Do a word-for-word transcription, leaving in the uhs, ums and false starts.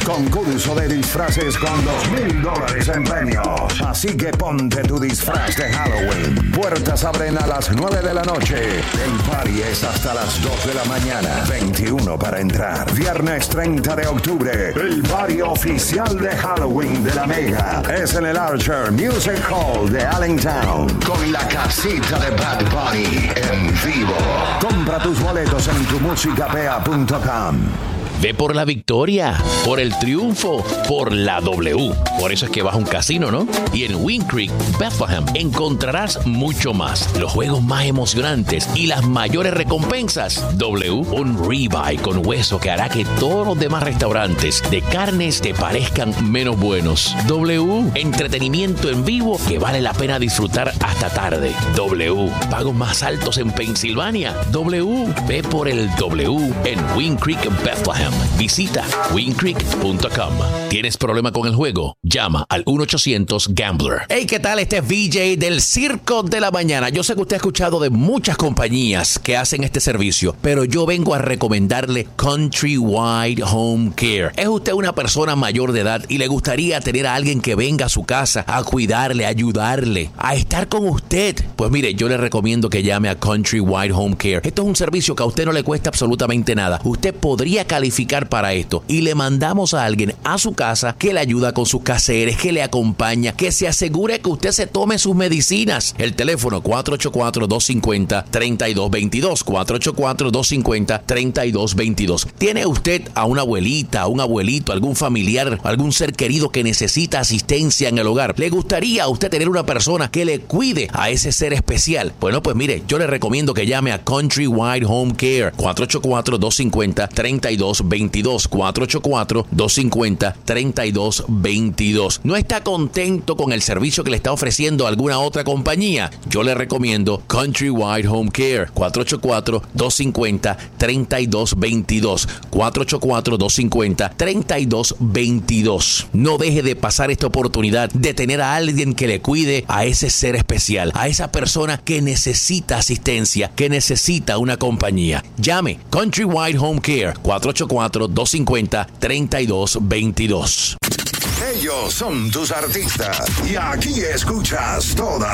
Concurso de disfraces con dos mil dólares en premios. Así que ponte tu disfraz de Halloween. Puertas abren a las nueve de la noche. El party es hasta las dos de la mañana. veintiuno para entrar. Viernes treinta de octubre. El party oficial de Halloween de la Mega es en el Archer Music Hall de Allentown. Con la casita de Bad Bunny en vivo. Compra tus boletos en tu música p a punto com. Ve por la victoria, por el triunfo, por la W. Por eso es que vas a un casino, ¿no? Y en Wind Creek, Bethlehem, encontrarás mucho más. Los juegos más emocionantes y las mayores recompensas. W, un ribeye con hueso que hará que todos los demás restaurantes de carnes te parezcan menos buenos. W, entretenimiento en vivo que vale la pena disfrutar hasta tarde. W, pagos más altos en Pensilvania. W, ve por el W en Wind Creek, Bethlehem. Visita wind creek punto com. ¿Tienes problema con el juego? Llama al uno ochocientos gambler. Hey, ¿qué tal? Este es V J del Circo de la Mañana. Yo sé que usted ha escuchado de muchas compañías que hacen este servicio, pero yo vengo a recomendarle Countrywide Home Care. ¿Es usted una persona mayor de edad y le gustaría tener a alguien que venga a su casa a cuidarle, a ayudarle, a estar con usted? Pues mire, yo le recomiendo que llame a Countrywide Home Care. Esto es un servicio que a usted no le cuesta absolutamente nada. Usted podría calificar para esto y le mandamos a alguien a su casa que le ayuda con sus quehaceres, que le acompaña, que se asegure que usted se tome sus medicinas. El teléfono cuatro ocho cuatro, dos cinco cero, tres dos dos dos, cuatro ocho cuatro, dos cinco cero, tres dos dos dos. ¿Tiene usted a una abuelita, a un abuelito, algún familiar, algún ser querido que necesita asistencia en el hogar? ¿Le gustaría a usted tener una persona que le cuide a ese ser especial? Bueno, pues mire, yo le recomiendo que llame a Countrywide Home Care, cuatro ocho cuatro, dos cinco cero, tres dos veintidós, cuatro ocho cuatro, dos cinco cero, tres dos veintidós. ¿No está contento con el servicio que le está ofreciendo alguna otra compañía? Yo le recomiendo Countrywide Home Care, cuatro ocho cuatro, dos cinco cero, tres dos veintidós, cuatro ocho cuatro, dos cinco cero, tres dos veintidós. No deje de pasar esta oportunidad de tener a alguien que le cuide a ese ser especial, a esa persona que necesita asistencia, que necesita una compañía. Llame Countrywide Home Care, cuatro ocho cuatro, dos cinco cero, tres dos veintidós. Ellos son tus artistas y aquí escuchas todas